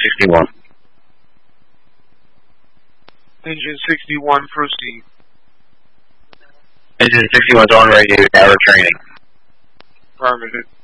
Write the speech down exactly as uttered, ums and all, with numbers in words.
sixty-one. Engine sixty-one, proceed. Engine sixty-one's on radio, tower training. Affirmative.